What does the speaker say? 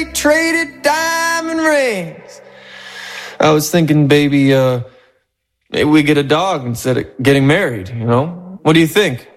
they traded diamond rings. I was thinking, baby, maybe we get a dog instead of getting married, you know? What do you think?